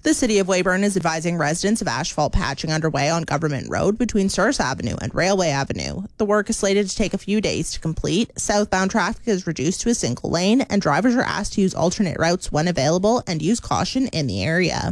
The City of Weyburn is advising residents of asphalt patching underway on Government Road between Sturgis Avenue and Railway Avenue. The work is slated to take a few days to complete. Southbound traffic is reduced to a single lane, and drivers are asked to use alternate routes when available and use caution in the area.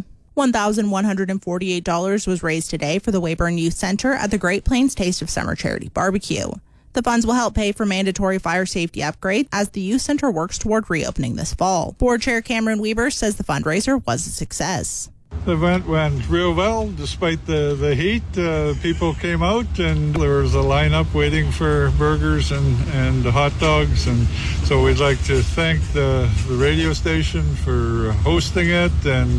$1,148 was raised today for the Weyburn Youth Centre at the Great Plains Taste of Summer Charity Barbecue. The funds will help pay for mandatory fire safety upgrades as the youth center works toward reopening this fall. Board Chair Cameron Weber says the fundraiser was a success. The event went real well despite the heat. People came out and there was a lineup waiting for burgers and hot dogs. And so we'd like to thank the radio station for hosting it and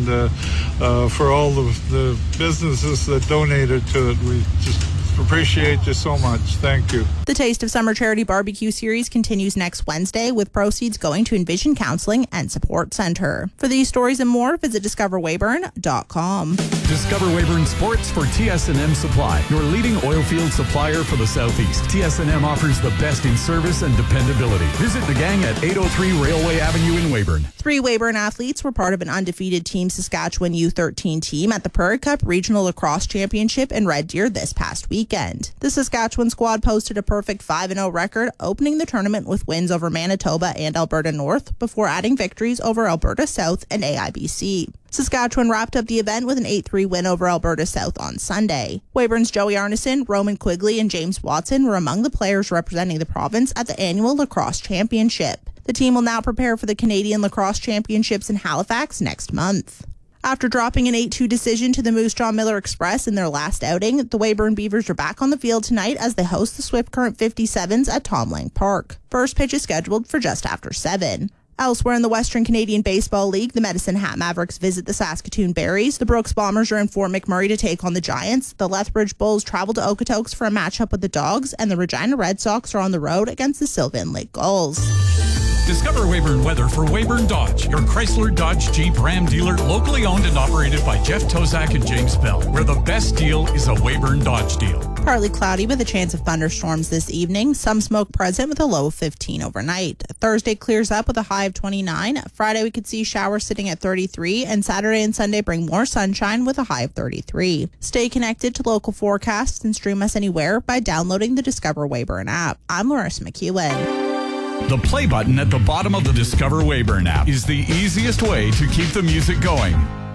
for all the businesses that donated to it. We just appreciate you so much. Thank you. The Taste of Summer Charity Barbecue series continues next Wednesday with proceeds going to Envision Counseling and Support Center. For these stories and more, visit discoverweyburn.com. Discover Weyburn Sports for TS&M Supply, your leading oilfield supplier for the Southeast. TS&M offers the best in service and dependability. Visit the gang at 803 Railway Avenue in Weyburn. 3 Weyburn athletes were part of an undefeated Team Saskatchewan U13 team at the Prairie Cup Regional Lacrosse Championship in Red Deer this past weekend. The Saskatchewan squad posted a perfect 5-0 record, opening the tournament with wins over Manitoba and Alberta North before adding victories over Alberta South and AIBC. Saskatchewan wrapped up the event with an 8-3 win over Alberta South on Sunday. Weyburn's Joey Arneson, Roman Quigley, and James Watson were among the players representing the province at the annual lacrosse championship. The team will now prepare for the Canadian Lacrosse Championships in Halifax next month. After dropping an 8-2 decision to the Moose Jaw Miller Express in their last outing, the Weyburn Beavers are back on the field tonight as they host the Swift Current 57s at Tom Lang Park. First pitch is scheduled for just after 7. Elsewhere in the Western Canadian Baseball League, the Medicine Hat Mavericks visit the Saskatoon Berries. The Brooks Bombers are in Fort McMurray to take on the Giants. The Lethbridge Bulls travel to Okotoks for a matchup with the Dogs, and the Regina Red Sox are on the road against the Sylvan Lake Gulls. Discover Weyburn weather for Weyburn Dodge, your Chrysler, Dodge, Jeep, Ram dealer, locally owned and operated by Jeff Tozak and James Bell, where the best deal is a Weyburn Dodge deal. Partly cloudy with a chance of thunderstorms this evening. Some smoke present with a low of 15 overnight. Thursday clears up with a high of 29. Friday we could see showers sitting at 33, and Saturday and Sunday bring more sunshine with a high of 33. Stay connected to local forecasts and stream us anywhere by downloading the Discover Weyburn app. I'm Larissa McEwen. The play button at the bottom of the Discover Weyburn app is the easiest way to keep the music going.